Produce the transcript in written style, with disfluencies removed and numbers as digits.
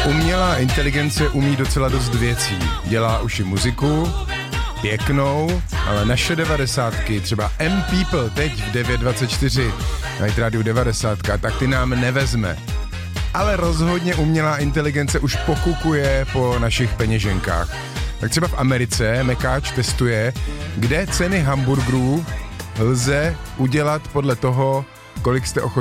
Umělá inteligence umí docela dost věcí. Dělá už i muziku, pěknou, ale naše 90ky, třeba M-People teď v 9.24 na rádiu 90, tak ty nám nevezme. Ale rozhodně umělá inteligence už pokukuje po našich peněženkách. Tak třeba v Americe Mekáč testuje, kde ceny hamburgerů lze udělat podle toho, kolik jste ochotní